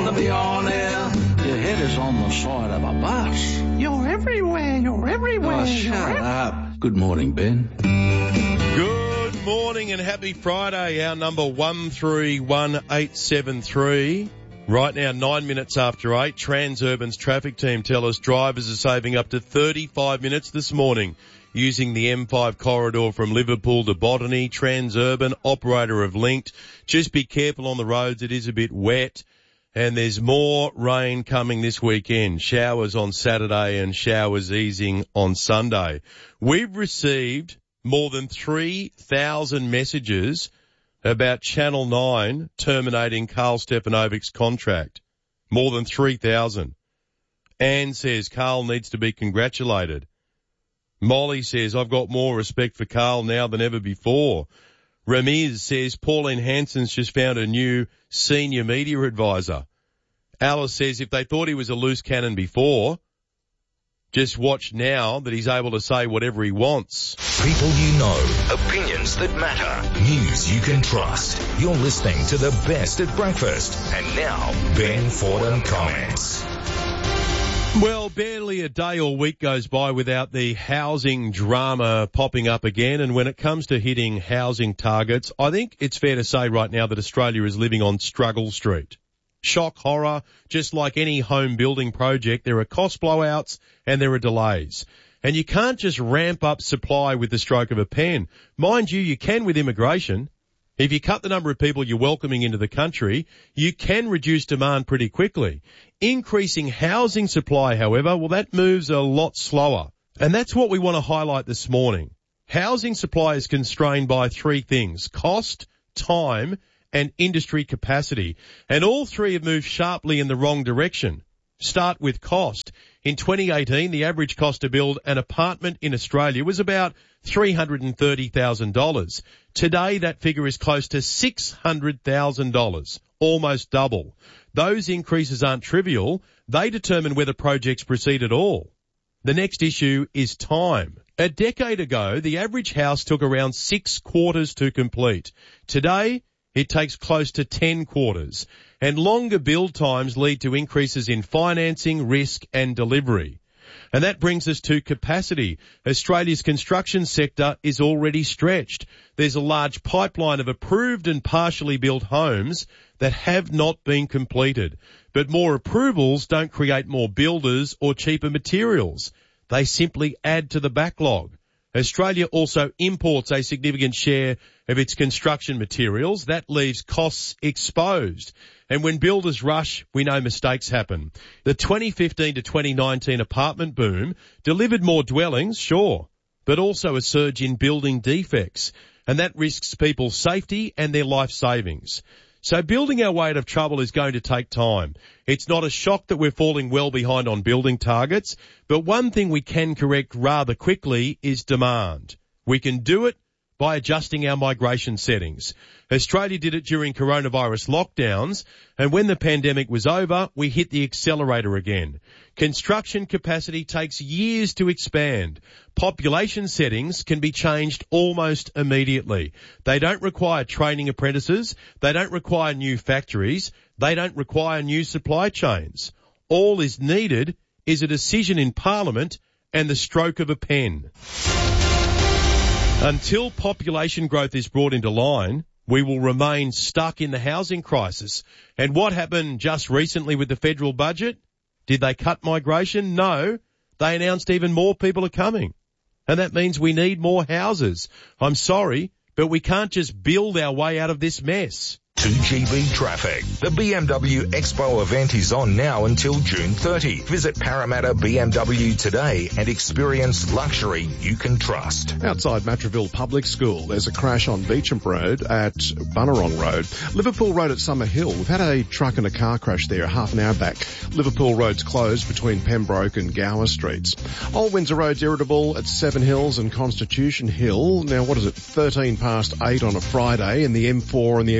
to be on air. Your head is on the side of a bus. You're everywhere. Oh, shut up. Good morning, Ben. Good morning and happy Friday. Our number 131873. Right now, 9 minutes after 8, Transurban's traffic team tell us drivers are saving up to 35 minutes this morning using the M5 corridor from Liverpool to Botany. Transurban, operator of Linked. Just be careful on the roads. It is a bit wet. And there's more rain coming this weekend. Showers on Saturday and showers easing on Sunday. We've received more than 3,000 messages about Channel 9 terminating Carl Stefanovic's contract. More than 3,000. Anne says Carl needs to be congratulated. Molly says, I've got more respect for Carl now than ever before. Ramiz says Pauline Hanson's just found a new senior media advisor. Alice says if they thought he was a loose cannon before, just watch now that he's able to say whatever he wants. People you know, opinions that matter, news you can trust. You're listening to the best at breakfast. And now, Ben Fordham comments. Well, barely a day or week goes by without the housing drama popping up again. And when it comes to hitting housing targets, I think it's fair to say right now that Australia is living on struggle street. Shock, horror, just like any home building project, there are cost blowouts and there are delays. And you can't just ramp up supply with the stroke of a pen. Mind you can with immigration. If you cut the number of people you're welcoming into the country, you can reduce demand pretty quickly. Increasing housing supply, however, well, that moves a lot slower. And that's what we want to highlight this morning. Housing supply is constrained by three things: cost, time, and industry capacity. And all three have moved sharply in the wrong direction. Start with cost. In 2018, the average cost to build an apartment in Australia was about $330,000. Today, that figure is close to $600,000, almost double. Those increases aren't trivial. They determine whether projects proceed at all. The next issue is time. A decade ago, the average house took around 6 quarters to complete. Today, it takes close to 10 quarters. And longer build times lead to increases in financing, risk and delivery. And that brings us to capacity. Australia's construction sector is already stretched. There's a large pipeline of approved and partially built homes that have not been completed. But more approvals don't create more builders or cheaper materials. They simply add to the backlog. Australia also imports a significant share of its construction materials. That leaves costs exposed. And when builders rush, we know mistakes happen. The 2015 to 2019 apartment boom delivered more dwellings, sure, but also a surge in building defects. And that risks people's safety and their life savings. So building our way out of trouble is going to take time. It's not a shock that we're falling well behind on building targets, but one thing we can correct rather quickly is demand. We can do it by adjusting our migration settings. Australia did it during coronavirus lockdowns, and when the pandemic was over, we hit the accelerator again. Construction capacity takes years to expand. Population settings can be changed almost immediately. They don't require training apprentices. They don't require new factories. They don't require new supply chains. All is needed is a decision in Parliament and the stroke of a pen. Until population growth is brought into line, we will remain stuck in the housing crisis. And what happened just recently with the federal budget? Did they cut migration? No. They announced even more people are coming. And that means we need more houses. I'm sorry, but we can't just build our way out of this mess. 2GB traffic. The BMW Expo event is on now until June 30. Visit Parramatta BMW today and experience luxury you can trust. Outside Matraville Public School, there's a crash on Beecham Road at Bunnerong Road. Liverpool Road at Summer Hill. We've had a truck and a car crash there half an hour back. Liverpool Road's closed between Pembroke and Gower Streets. Old Windsor Road's irritable at Seven Hills and Constitution Hill. Now, 13 past 8 on a Friday, and the M4 and the M5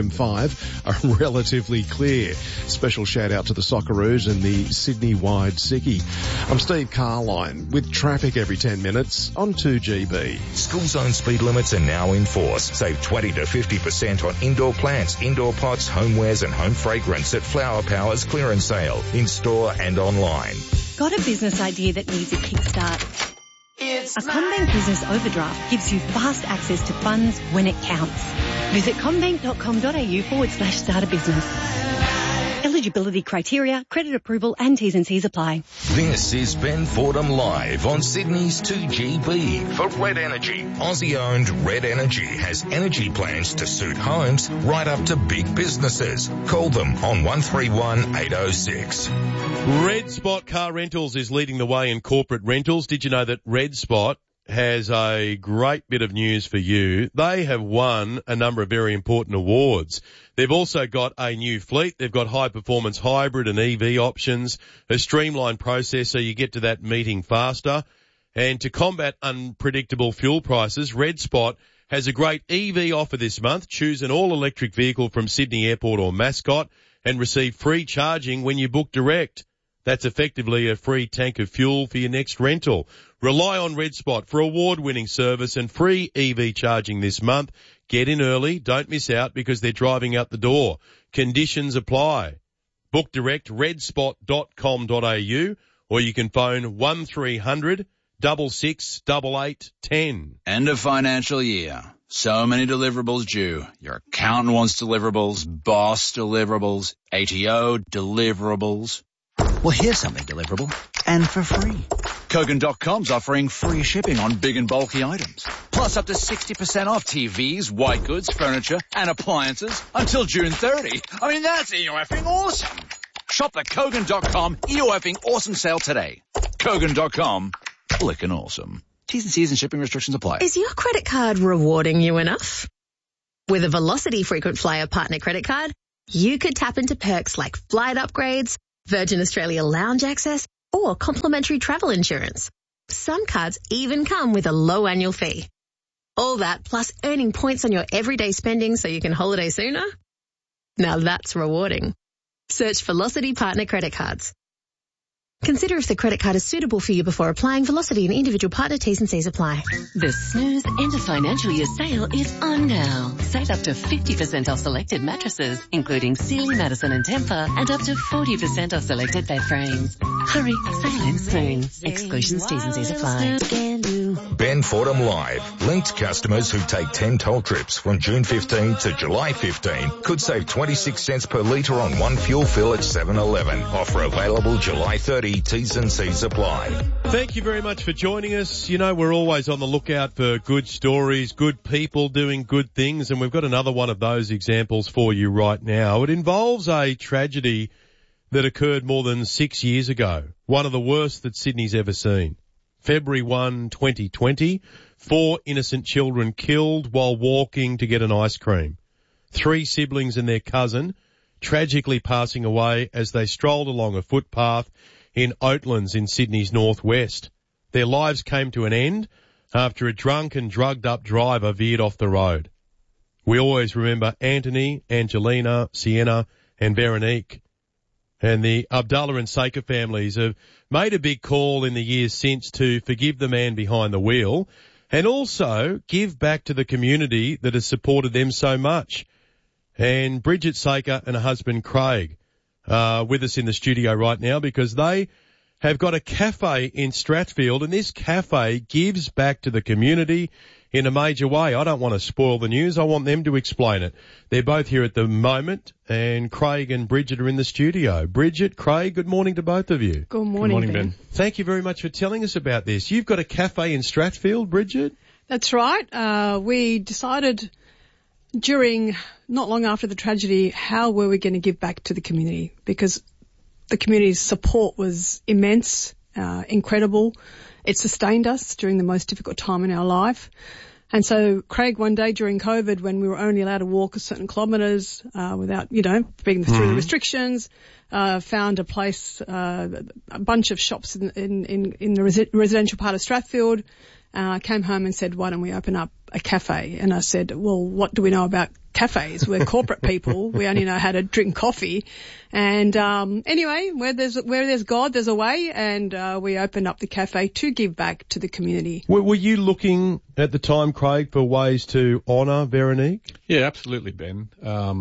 5 are relatively clear. Special shout out to the Socceroos and the Sydney-wide Sickie. I'm Steve Carline with traffic every 10 minutes on 2GB. School zone speed limits are now in force. Save 20 to 50% on indoor plants, indoor pots, homewares and home fragrance at Flower Power's clearance sale, in-store and online. Got a business idea that needs a kickstart? A CommBank Business Overdraft gives you fast access to funds when it counts. Visit commbank.com.au/start a business. Eligibility criteria, credit approval and T's and C's apply. This is Ben Fordham Live on Sydney's 2GB for Red Energy. Aussie-owned Red Energy has energy plans to suit homes right up to big businesses. Call them on 131 806. Red Spot Car Rentals is leading the way in corporate rentals. Did you know that Red Spot has a great bit of news for you? They have won a number of very important awards. They've also got a new fleet. They've got high-performance hybrid and EV options, a streamlined process so you get to that meeting faster. And to combat unpredictable fuel prices, Red Spot has a great EV offer this month. Choose an all-electric vehicle from Sydney Airport or Mascot and receive free charging when you book direct. That's effectively a free tank of fuel for your next rental. Rely on Red Spot for award-winning service and free EV charging this month. Get in early. Don't miss out because they're driving out the door. Conditions apply. Book direct redspot.com.au or you can phone 1300 66 88 10. End of financial year. So many deliverables due. Your accountant wants deliverables, boss deliverables, ATO deliverables. Well, here's something deliverable and for free. Kogan.com's offering free shipping on big and bulky items. Plus up to 60% off TVs, white goods, furniture and appliances until June 30. I mean, that's EOFing awesome. Shop the Kogan.com EOFing awesome sale today. Kogan.com, clickin' awesome. T's and C's and shipping restrictions apply. Is your credit card rewarding you enough? With a Velocity Frequent Flyer Partner credit card, you could tap into perks like flight upgrades, Virgin Australia lounge access, or complimentary travel insurance. Some cards even come with a low annual fee. All that plus earning points on your everyday spending so you can holiday sooner? Now that's rewarding. Search Velocity Partner Credit Cards. Consider if the credit card is suitable for you before applying. Velocity and individual partner T's and C's apply. The Snooze End of Financial Year sale is on now. Save up to 50% off selected mattresses, including Sealy, Madison and Tempur, and up to 40% off selected bed frames. Hurry, sale ends soon. Exclusions, T's and C's apply. Ben Fordham Live. Linked customers who take 10 toll trips from June 15 to July 15 could save 26 cents per litre on one fuel fill at 7-Eleven. Offer available July 30. T's and C's apply. Thank you very much for joining us. You know, we're always on the lookout for good stories, good people doing good things, and we've got another one of those examples for you right now. It involves a tragedy that occurred more than 6 years ago, one of the worst that Sydney's ever seen. February 1, 2020, 4 innocent children killed while walking to get an ice cream. 3 siblings and their cousin tragically passing away as they strolled along a footpath in Oatlands in Sydney's northwest. Their lives came to an end after a drunk and drugged-up driver veered off the road. We always remember Anthony, Angelina, Sienna and Veronique. And the Abdullah and Saker families have made a big call in the years since to forgive the man behind the wheel and also give back to the community that has supported them so much. And Bridget Saker and her husband Craig with us in the studio right now because they have got a cafe in Strathfield, and this cafe gives back to the community in a major way. I don't want to spoil the news. I want them to explain it. They're both here at the moment, and Craig and Bridget are in the studio. Bridget, Craig, good morning to both of you. Good morning, Ben. Thank you very much for telling us about this. You've got a cafe in Strathfield, Bridget? That's right. We decided not long after the tragedy, how were we going to give back to the community? Because the community's support was immense, incredible. It sustained us during the most difficult time in our life. And so Craig, one day during COVID, when we were only allowed to walk a certain kilometres without, being through the restrictions, found a place, a bunch of shops in the residential part of Strathfield, I came home and said, why don't we open up a cafe? And I said, well, what do we know about cafes? We're corporate people. We only know how to drink coffee. And anyway, where there's God, there's a way. And we opened up the cafe to give back to the community. Were you looking at the time, Craig, for ways to honour Veronique? Yeah, absolutely, Ben.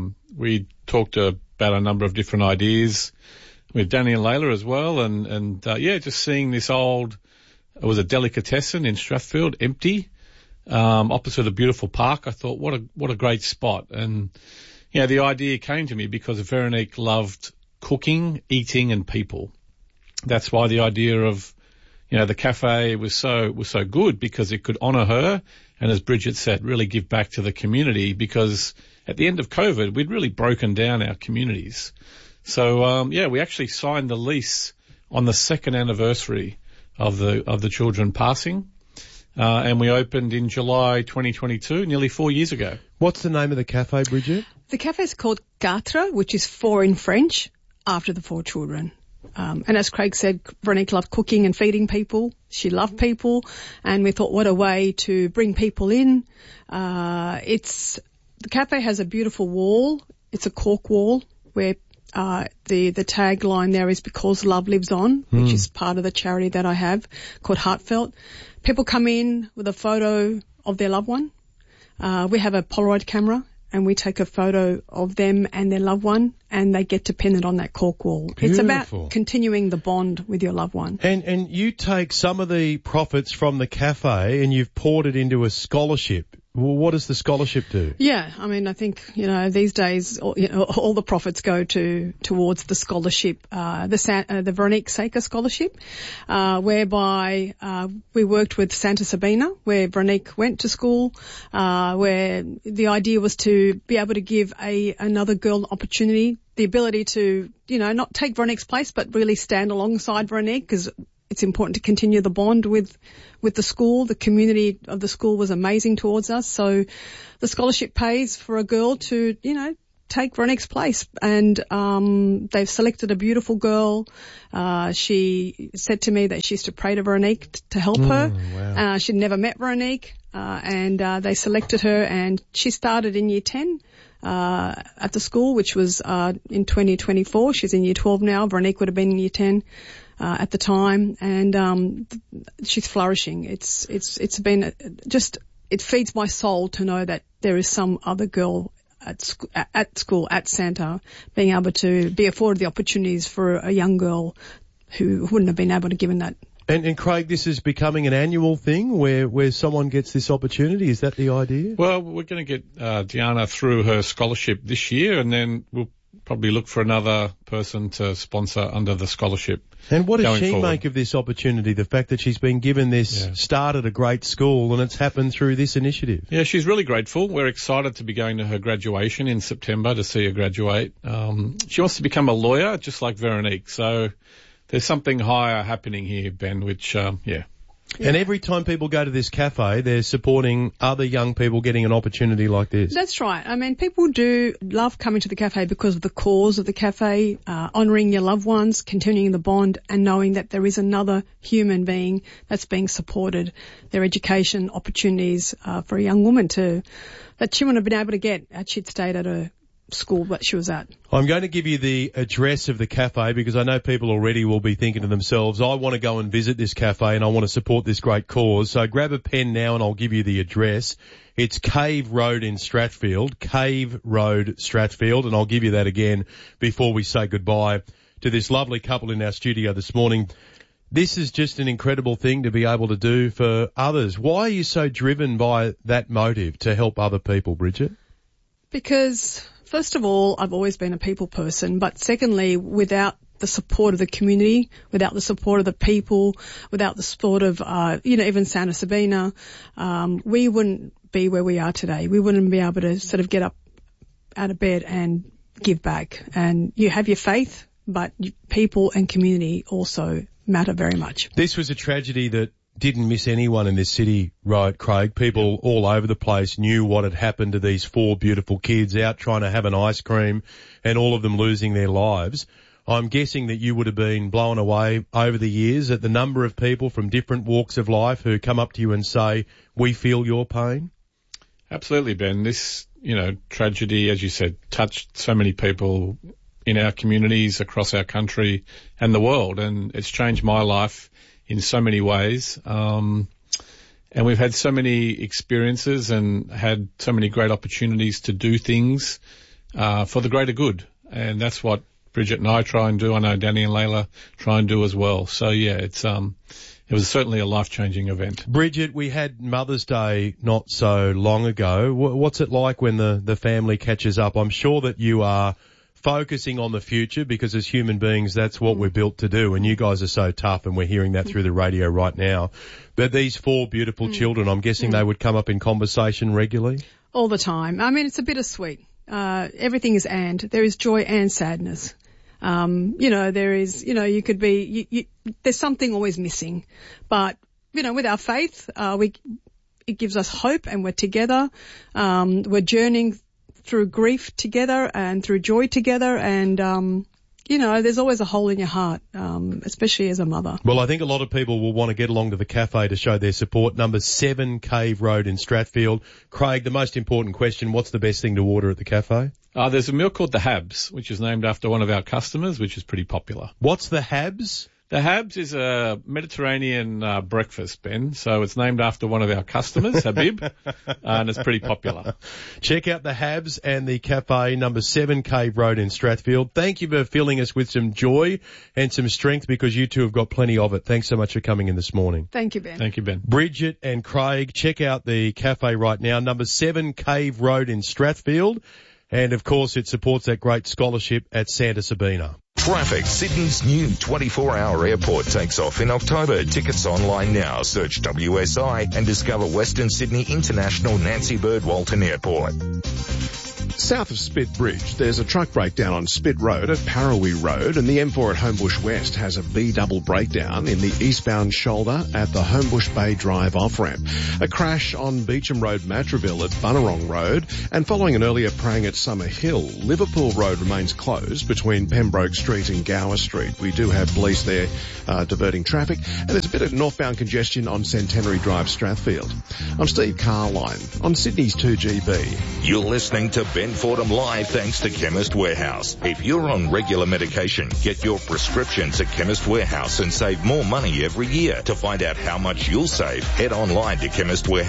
We talked about a number of different ideas with Danny and Layla as well. And just seeing this it was a delicatessen in Strathfield, empty, opposite a beautiful park. I thought, what a great spot. And, the idea came to me because Veronique loved cooking, eating and people. That's why the idea of, the cafe was so good, because it could honour her. And as Bridget said, really give back to the community, because at the end of COVID, we'd really broken down our communities. So, we actually signed the lease on the second anniversary of the children passing, and we opened in July 2022, nearly 4 years ago. What's the name of the cafe, Bridget? The cafe is called Quatre, which is 4 in French, after the 4 children. And as Craig said, Veronique loved cooking and feeding people. She loved people, and we thought, what a way to bring people in. The cafe has a beautiful wall. It's a cork wall where the tagline there is because love lives on, which is part of the charity that I have called Heartfelt. People come in with a photo of their loved one. We have a Polaroid camera and we take a photo of them and their loved one, and they get to pin it on that cork wall. Beautiful. It's about continuing the bond with your loved one. And you take some of the profits from the cafe and you've poured it into a scholarship. Well, what does the scholarship do? Yeah, I mean, I think, these days, all the profits go towards the scholarship, the Veronique Saker Scholarship, whereby we worked with Santa Sabina, where Veronique went to school, where the idea was to be able to give another girl an opportunity, the ability to, not take Veronique's place, but really stand alongside Veronique, because it's important to continue the bond with the school. The community of the school was amazing towards us. So the scholarship pays for a girl to, take Veronique's place. And they've selected a beautiful girl. She said to me that she used to pray to Veronique to help her. Wow. She'd never met Veronique. And they selected her, and she started in year 10 at the school, which was in 2024. She's in year 12 now. Veronique would have been in year 10. At the time, and she's flourishing. It's been it feeds my soul to know that there is some other girl at school at Santa being able to be afforded the opportunities for a young girl who wouldn't have been able to given that. And Craig, this is becoming an annual thing where someone gets this opportunity. Is that the idea? Well, we're going to get Diana through her scholarship this year, and then we'll probably look for another person to sponsor under the scholarship. And what does she make of this opportunity, the fact that she's been given this start at a great school and it's happened through this initiative? Yeah, she's really grateful. We're excited to be going to her graduation in September to see her graduate. She wants to become a lawyer, just like Veronique. So there's something higher happening here, Ben, which, And every time people go to this cafe, they're supporting other young people getting an opportunity like this. That's right. I mean, people do love coming to the cafe because of the cause of the cafe, honouring your loved ones, continuing the bond, and knowing that there is another human being that's being supported, their education opportunities for a young woman that she wouldn't have been able to get had she'd stayed at a school that she was at. I'm going to give you the address of the cafe because I know people already will be thinking to themselves, I want to go and visit this cafe and I want to support this great cause. So grab a pen now and I'll give you the address. It's Cave Road in Strathfield, Cave Road, Strathfield, and I'll give you that again before we say goodbye to this lovely couple in our studio this morning. This is just an incredible thing to be able to do for others. Why are you so driven by that motive to help other people, Bridget? Because first of all, I've always been a people person, but secondly, without the support of the community, without the support of the people, without the support of, even Santa Sabina, we wouldn't be where we are today. We wouldn't be able to sort of get up out of bed and give back. And you have your faith, but people and community also matter very much. This was a tragedy that didn't miss anyone in this city, right, Craig? People all over the place knew what had happened to these 4 beautiful kids out trying to have an ice cream and all of them losing their lives. I'm guessing that you would have been blown away over the years at the number of people from different walks of life who come up to you and say, we feel your pain. Absolutely, Ben. This, tragedy, as you said, touched so many people in our communities, across our country and the world, and it's changed my life in so many ways. And we've had so many experiences and had so many great opportunities to do things for the greater good. And that's what Bridget and I try and do. I know Danny and Layla try and do as well. So, yeah, it was certainly a life-changing event. Bridget, we had Mother's Day not so long ago. What's it like when the family catches up? I'm sure that you are focusing on the future because as human beings, that's what we're built to do. And you guys are so tough, and we're hearing that through the radio right now. But these 4 beautiful children, I'm guessing they would come up in conversation regularly? All the time. I mean, it's a bittersweet. Everything is and. There is joy and sadness. There is, you could be, there's something always missing. But, with our faith, it gives us hope, and we're together. We're journeying through grief together and through joy together, and there's always a hole in your heart, especially as a mother. Well, I think a lot of people will want to get along to the cafe to show their support. Number 7 Cave Road in Strathfield. Craig, the most important question, what's the best thing to order at the cafe? There's a meal called the Habs, which is named after one of our customers, which is pretty popular. What's the Habs? The Habs is a Mediterranean breakfast, Ben, so it's named after one of our customers, Habib, and it's pretty popular. Check out the Habs and the cafe, number 7 Cave Road in Strathfield. Thank you for filling us with some joy and some strength, because you two have got plenty of it. Thanks so much for coming in this morning. Thank you, Ben. Thank you, Ben. Bridget and Craig, check out the cafe right now, number 7 Cave Road in Strathfield. And, of course, it supports that great scholarship at Santa Sabina. Traffic. Sydney's new 24-hour airport takes off in October. Tickets online now. Search WSI and discover Western Sydney International Nancy Bird Walton Airport. South of Spit Bridge, there's a truck breakdown on Spit Road at Parrawee Road, and the M4 at Homebush West has a B-double breakdown in the eastbound shoulder at the Homebush Bay Drive off-ramp. A crash on Beecham Road, Matraville at Bunurong Road, and following an earlier prang at Summer Hill, Liverpool Road remains closed between Pembroke Street and Gower Street. We do have police there diverting traffic, and there's a bit of northbound congestion on Centenary Drive, Strathfield. I'm Steve Carline on Sydney's 2GB. You're listening to Ben Fordham Live thanks to Chemist Warehouse. If you're on regular medication, get your prescriptions at Chemist Warehouse and save more money every year. To find out how much you'll save, head online to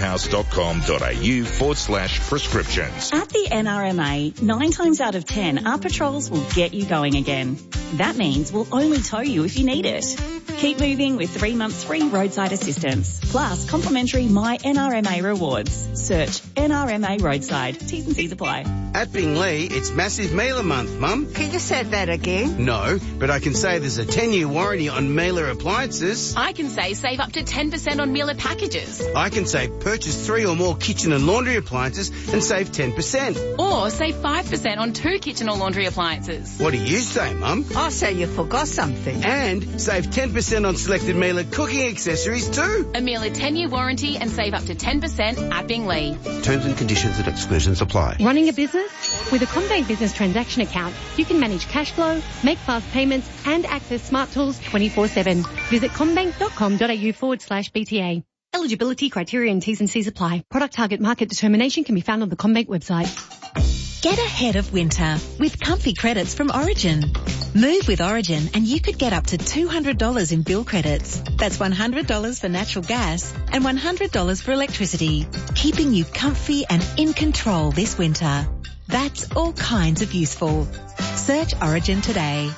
chemistwarehouse.com.au/prescriptions. At the NRMA, 9 times out of 10, our patrols will get you going again. That means we'll only tow you if you need it. Keep moving with 3 months free roadside assistance, plus complimentary My NRMA rewards. Search NRMA Roadside. T's and C's apply. At Binglee, it's Massive Mailer Month, Mum. Can you say that again? No, but I can say there's a 10-year warranty on Mailer appliances. I can say save up to 10% on Mailer packages. I can say purchase 3 or more kitchen and laundry appliances and save 10%. Or save 5% on 2 kitchen or laundry appliances. What do you say, Mum? I say you forgot something. And save 10% on selected Mailer cooking accessories too. A Mailer 10-year warranty and save up to 10% at Binglee. Terms and conditions and exclusions apply. Running a business? With a CommBank Business Transaction Account, you can manage cash flow, make fast payments, and access smart tools 24/7. Visit commbank.com.au/BTA. Eligibility criteria and T's and C's apply. Product target market determination can be found on the CommBank website. Get ahead of winter with comfy credits from Origin. Move with Origin and you could get up to $200 in bill credits. That's $100 for natural gas and $100 for electricity, keeping you comfy and in control this winter. That's all kinds of useful. Search Origin today.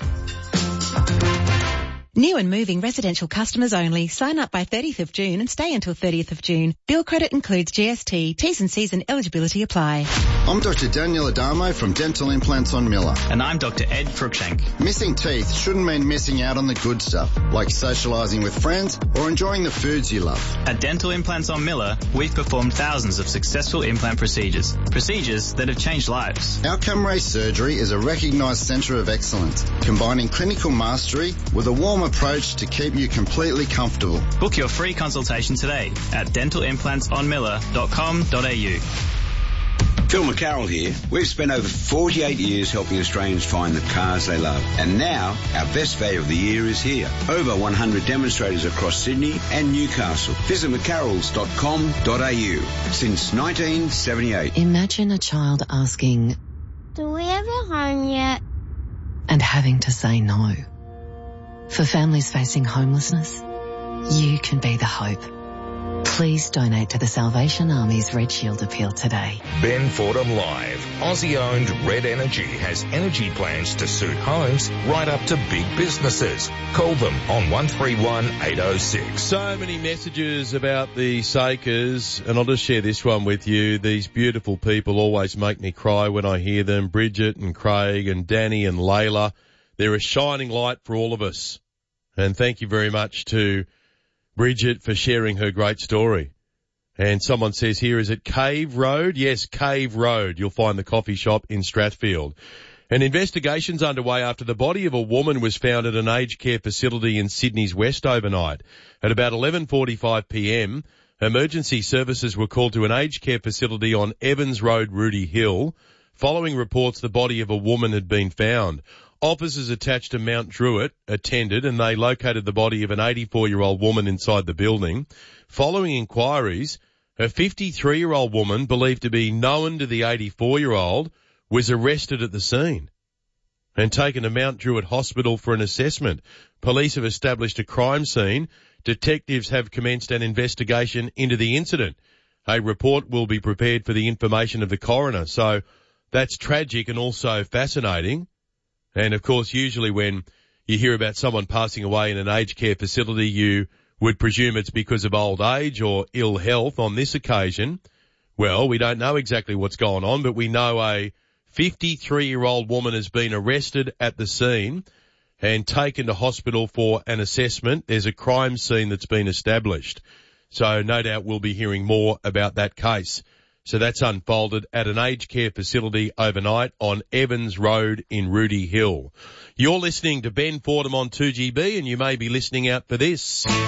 New and moving residential customers only. Sign up by 30th of June and stay until 30th of June. Bill credit includes GST. T's and C's and eligibility apply. I'm Dr. Daniel Adamo from Dental Implants on Miller. And I'm Dr. Ed Cruikshank. Missing teeth shouldn't mean missing out on the good stuff, like socialising with friends or enjoying the foods you love. At Dental Implants on Miller, we've performed thousands of successful implant procedures that have changed lives. Outcome Ray Surgery is a recognised centre of excellence, combining clinical mastery with a warm approach to keep you completely comfortable. Book your free consultation today at dentalimplantsonmiller.com.au. Phil McCarroll here. We've spent over 48 years helping Australians find the cars they love. And now, our best value of the year is here. Over 100 demonstrators across Sydney and Newcastle. Visit mccarrolls.com.au. Since 1978. Imagine a child asking, "Do we have a home yet?" and having to say no. For families facing homelessness, you can be the hope. Please donate to the Salvation Army's Red Shield appeal today. Ben Fordham Live. Aussie-owned Red Energy has energy plans to suit homes right up to big businesses. Call them on 131 806. So many messages about the Sakers, and I'll just share this one with you. These beautiful people always make me cry when I hear them. Bridget and Craig and Danny and Layla. They're a shining light for all of us. And thank you very much to Bridget for sharing her great story. And someone says here, is it Cave Road? Yes, Cave Road. You'll find the coffee shop in Strathfield. An investigation's underway after the body of a woman was found at an aged care facility in Sydney's West overnight. At about 11:45 p.m, emergency services were called to an aged care facility on Evans Road, Rooty Hill, following reports the body of a woman had been found. Officers attached to Mount Druitt attended and they located the body of an 84-year-old woman inside the building. Following inquiries, a 53-year-old woman believed to be known to the 84-year-old was arrested at the scene and taken to Mount Druitt Hospital for an assessment. Police have established a crime scene. Detectives have commenced an investigation into the incident. A report will be prepared for the information of the coroner. So that's tragic and also fascinating. And, of course, usually when you hear about someone passing away in an aged care facility, you would presume it's because of old age or ill health. On this occasion, well, we don't know exactly what's going on, but we know a 53-year-old woman has been arrested at the scene and taken to hospital for an assessment. There's a crime scene that's been established. So no doubt we'll be hearing more about that case. So that's unfolded at an aged care facility overnight on Evans Road in Rooty Hill. You're listening to Ben Fordham on 2GB and you may be listening out for this. To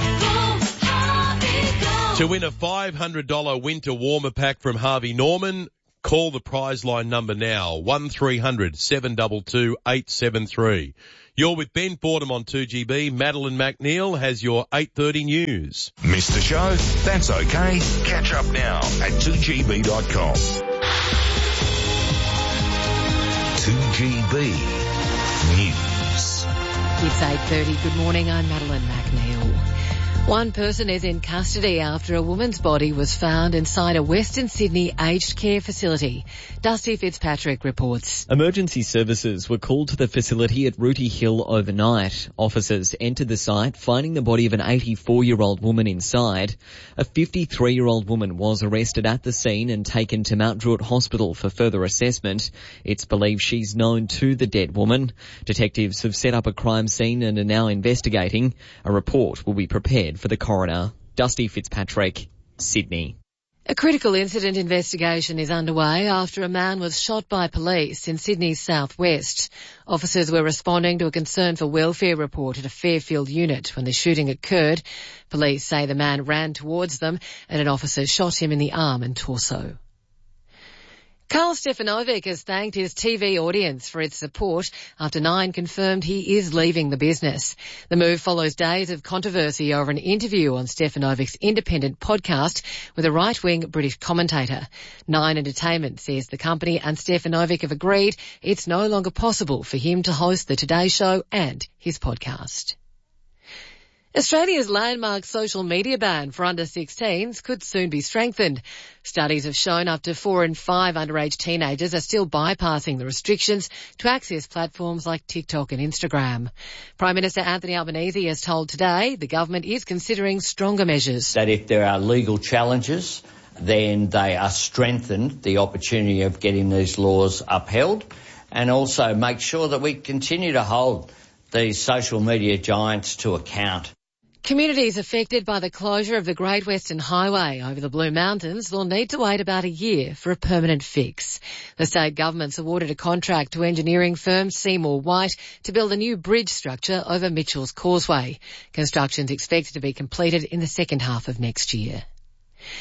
win a $500 winter warmer pack from Harvey Norman, call the prize line number now, 1300 722 873. You're with Ben Fordham on 2GB. Madeline McNeil has your 8:30 news. Missed the show? That's okay. Catch up now at 2gb.com. 2GB News. It's 8:30. Good morning. I'm Madeline McNeil. One person is in custody after a woman's body was found inside a Western Sydney aged care facility. Dusty Fitzpatrick reports. Emergency services were called to the facility at Rooty Hill overnight. Officers entered the site, finding the body of an 84-year-old woman inside. A 53-year-old woman was arrested at the scene and taken to Mount Druitt Hospital for further assessment. It's believed she's known to the dead woman. Detectives have set up a crime scene and are now investigating. A report will be prepared for the coroner. Dusty Fitzpatrick, Sydney. A critical incident investigation is underway after a man was shot by police in Sydney's southwest. Officers were responding to a concern for welfare report at a Fairfield unit when the shooting occurred. Police say the man ran towards them and an officer shot him in the arm and torso. Karl Stefanovic has thanked his TV audience for its support after Nine confirmed he is leaving the business. The move follows days of controversy over an interview on Stefanovic's independent podcast with a right-wing British commentator. Nine Entertainment says the company and Stefanovic have agreed it's no longer possible for him to host the Today Show and his podcast. Australia's landmark social media ban for under 16s could soon be strengthened. Studies have shown up to 4 in 5 underage teenagers are still bypassing the restrictions to access platforms like TikTok and Instagram. Prime Minister Anthony Albanese has told Today the government is considering stronger measures. That if there are legal challenges, then they are strengthened, the opportunity of getting these laws upheld, and also make sure that we continue to hold these social media giants to account. Communities affected by the closure of the Great Western Highway over the Blue Mountains will need to wait about a year for a permanent fix. The state government's awarded a contract to engineering firm Seymour White to build a new bridge structure over Mitchell's Causeway. Construction's expected to be completed in the second half of next year.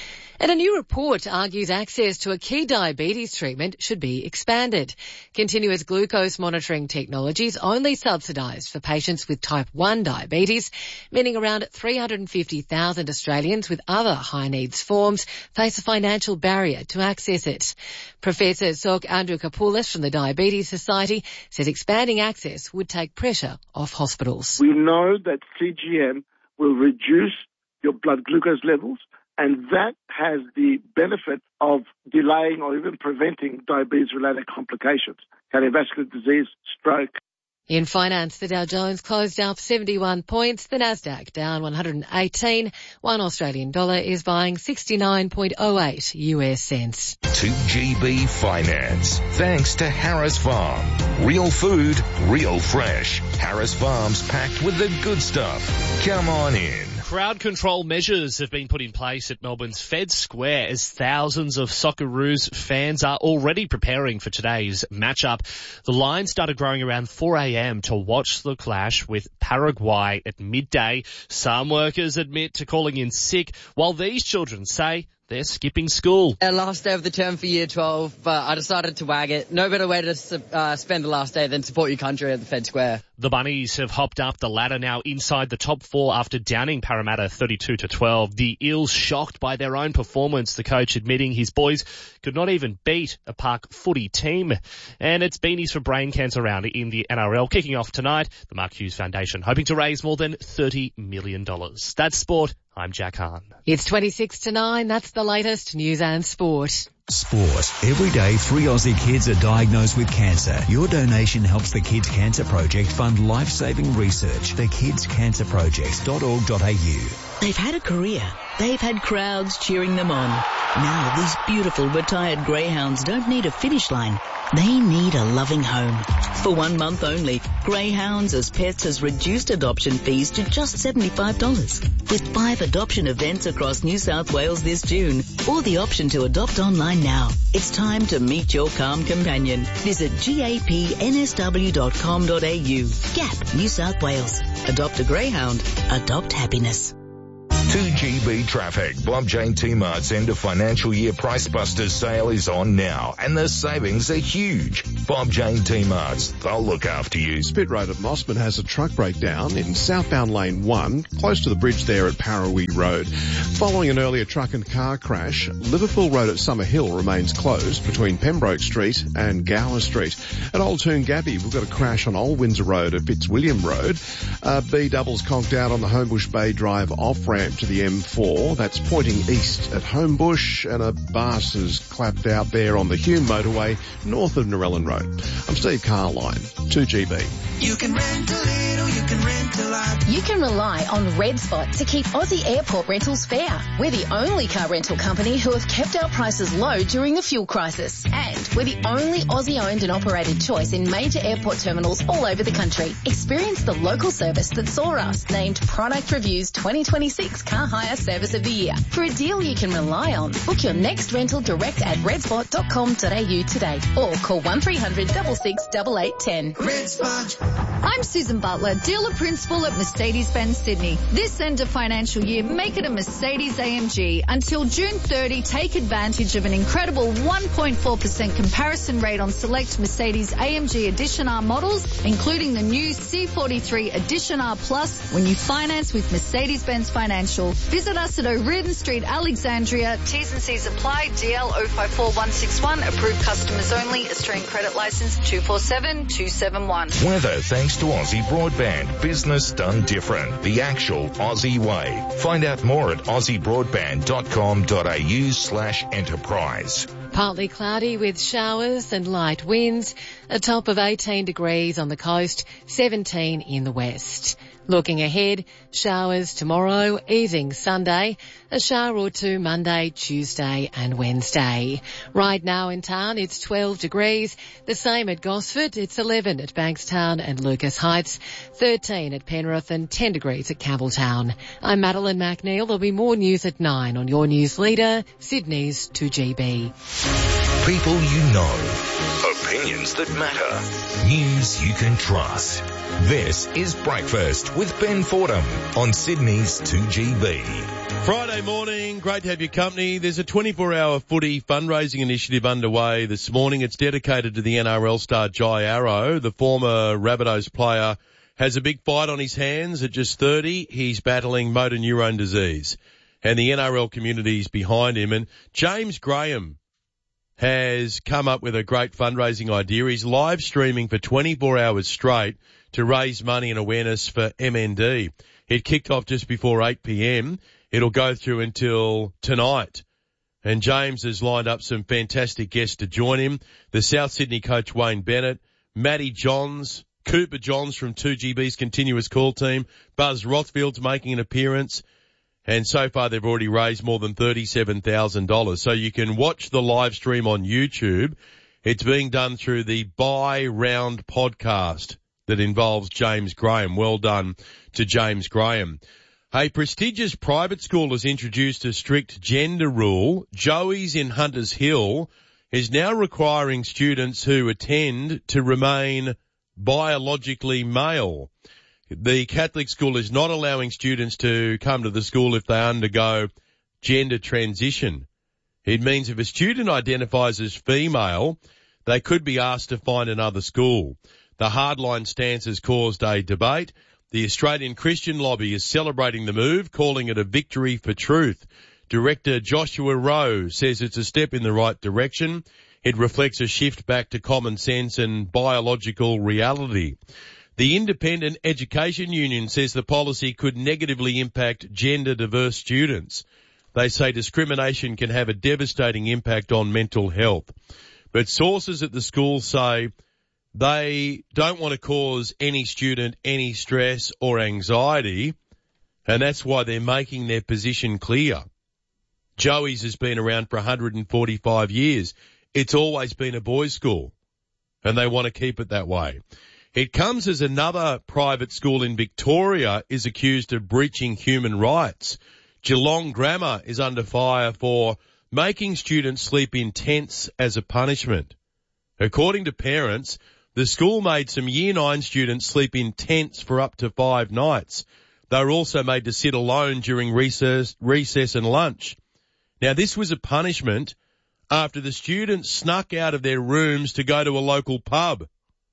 And a new report argues access to a key diabetes treatment should be expanded. Continuous glucose monitoring technology is only subsidised for patients with type 1 diabetes, meaning around 350,000 Australians with other high needs forms face a financial barrier to access it. Professor Sok Androukopoulos from the Diabetes Society says expanding access would take pressure off hospitals. We know that CGM will reduce your blood glucose levels, and that has the benefit of delaying or even preventing diabetes-related complications, cardiovascular disease, stroke. In finance, the Dow Jones closed up 71 points, the Nasdaq down 118. $1 Australian dollar is buying 69.08 US cents. 2GB Finance. Thanks to Harris Farm. Real food, real fresh. Harris Farm's packed with the good stuff. Come on in. Crowd control measures have been put in place at Melbourne's Fed Square as thousands of Socceroos fans are already preparing for today's matchup. The line started growing around 4 a.m. to watch the clash with Paraguay at midday. Some workers admit to calling in sick, while these children say they're skipping school. Our last day of the term for Year 12, but I decided to wag it. No better way to spend the last day than support your country at the Fed Square. The Bunnies have hopped up the ladder now inside the top four after downing Parramatta 32-12. The Eels shocked by their own performance, the coach admitting his boys could not even beat a park footy team. And it's Beanies for Brain Cancer round in the NRL kicking off tonight. The Mark Hughes Foundation hoping to raise more than $30 million. That's sport. I'm Jack Hahn. It's 26 to 9. That's the latest news and sport. Sport. Every day, 3 Aussie kids are diagnosed with cancer. Your donation helps the Kids Cancer Project fund life-saving research. thekidscancerproject.org.au. They've had a career. They've had crowds cheering them on. Now these beautiful retired greyhounds don't need a finish line. They need a loving home. For 1 month only, Greyhounds as Pets has reduced adoption fees to just $75. With 5 adoption events across New South Wales this June, or the option to adopt online now. It's time to meet your calm companion. Visit gapnsw.com.au. GAP, New South Wales. Adopt a greyhound. Adopt happiness. 2GB traffic. Bob Jane T-Mart's end of financial year Price Busters sale is on now, and the savings are huge. Bob Jane T-Mart's, they'll look after you. Spit Road at Mossman has a truck breakdown in southbound lane 1, close to the bridge there at Parrawee Road. Following an earlier truck and car crash, Liverpool Road at Summer Hill remains closed between Pembroke Street and Gower Street. At Old Toongabbie, we've got a crash on Old Windsor Road at Fitzwilliam Road. B-doubles conked out on the Homebush Bay Drive off-ramp to the M4. That's pointing east at Homebush, and a bus is clapped out there on the Hume motorway north of Narellan Road. I'm Steve Carline, 2GB. You can rent a little, you can rent a lot. You can rely on Red Spot to keep Aussie airport rentals fair. We're the only car rental company who have kept our prices low during the fuel crisis. And we're the only Aussie-owned and operated choice in major airport terminals all over the country. Experience the local service that saw us named Product Review's 2026 Car Hire Service of the Year. For a deal you can rely on, book your next rental direct at redspot.com.au today or call 1300 66 8810. Red Spot. I'm Susan Butler, dealer principal at Mercedes-Benz Sydney. This end of financial year, make it a Mercedes AMG. Until June 30, take advantage of an incredible 1.4% comparison rate on select Mercedes AMG Edition R models, including the new C43 Edition R Plus, when you finance with Mercedes-Benz Financial. Visit us at O'Riordan Street, Alexandria. T's and C's apply. DL 054161. Approved customers only. Australian credit license 247271. Weather thanks to Aussie Broadband. Business done different. The actual Aussie way. Find out more at aussiebroadband.com.au/enterprise. Partly cloudy with showers and light winds. A top of 18 degrees on the coast, 17 in the west. Looking ahead, showers tomorrow, easing Sunday, a shower or two Monday, Tuesday and Wednesday. Right now in town, it's 12 degrees. The same at Gosford. It's 11 at Bankstown and Lucas Heights, 13 at Penrith and 10 degrees at Campbelltown. I'm Madeline McNeil. There'll be more news at 9 on your news leader, Sydney's 2GB. People you know. Opinion opinions that matter. News you can trust. This is Breakfast with Ben Fordham on Sydney's 2GB. Friday morning, great to have your company. There's a 24-hour footy fundraising initiative underway this morning. It's dedicated to the NRL star Jai Arrow. The former Rabbitohs player has a big fight on his hands. At just 30, he's battling motor neurone disease. And the NRL community's behind him. And James Graham has come up with a great fundraising idea. He's live streaming for 24 hours straight to raise money and awareness for MND. It kicked off just before 8 p.m. It'll go through until tonight. And James has lined up some fantastic guests to join him. The South Sydney coach Wayne Bennett, Matty Johns, Cooper Johns from 2GB's continuous call team, Buzz Rothfield's making an appearance. And so far they've already raised more than $37,000. So you can watch the live stream on YouTube. It's being done through the Buy Round podcast that involves James Graham. Well done to James Graham. A prestigious private school has introduced a strict gender rule. Joey's in Hunters Hill is now requiring students who attend to remain biologically male. The Catholic school is not allowing students to come to the school if they undergo gender transition. It means if a student identifies as female, they could be asked to find another school. The hardline stance has caused a debate. The Australian Christian Lobby is celebrating the move, calling it a victory for truth. Director Joshua Rowe says it's a step in the right direction. It reflects a shift back to common sense and biological reality. The Independent Education Union says the policy could negatively impact gender-diverse students. They say discrimination can have a devastating impact on mental health. But sources at the school say they don't want to cause any student any stress or anxiety, and that's why they're making their position clear. Joey's has been around for 145 years. It's always been a boys' school, and they want to keep it that way. It comes as another private school in Victoria is accused of breaching human rights. Geelong Grammar is under fire for making students sleep in tents as a punishment. According to parents, the school made some Year 9 students sleep in tents for up to 5 nights. They were also made to sit alone during recess and lunch. Now, this was a punishment after the students snuck out of their rooms to go to a local pub.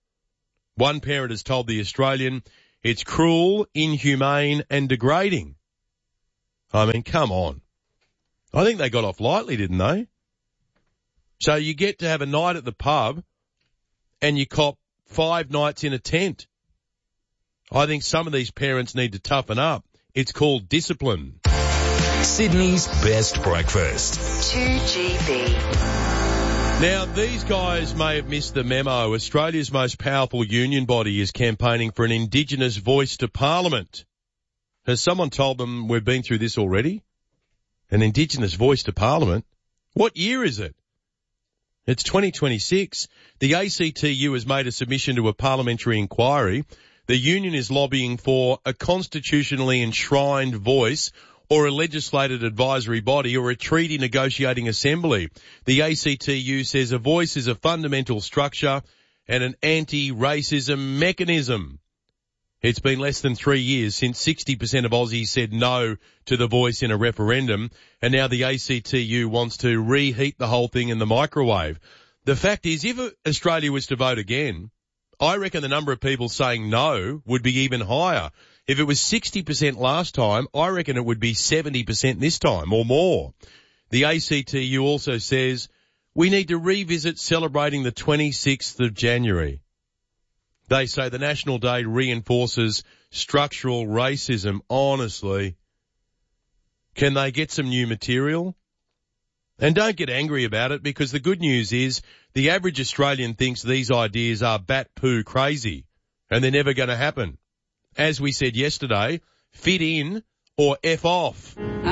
One parent has told The Australian, it's cruel, inhumane and degrading. I mean, come on. I think they got off lightly, didn't they? So you get to have a night at the pub and you cop 5 nights in a tent. I think some of these parents need to toughen up. It's called discipline. Sydney's best breakfast. 2GB. Now, these guys may have missed the memo. Australia's most powerful union body is campaigning for an Indigenous voice to Parliament. Has someone told them we've been through this already? An Indigenous voice to Parliament? What year is it? It's 2026. The ACTU has made a submission to a parliamentary inquiry. The union is lobbying for a constitutionally enshrined voice or a legislated advisory body or a treaty negotiating assembly. The ACTU says a voice is a fundamental structure and an anti-racism mechanism. It's been less than 3 years since 60% of Aussies said no to the voice in a referendum, and now the ACTU wants to reheat the whole thing in the microwave. The fact is, if Australia was to vote again, I reckon the number of people saying no would be even higher. If it was 60% last time, I reckon it would be 70% this time or more. The ACTU also says we need to revisit celebrating the 26th of January. They say the National Day reinforces structural racism. Honestly, can they get some new material? And don't get angry about it, because the good news is the average Australian thinks these ideas are bat poo crazy and they're never going to happen. As we said yesterday, fit in or F off.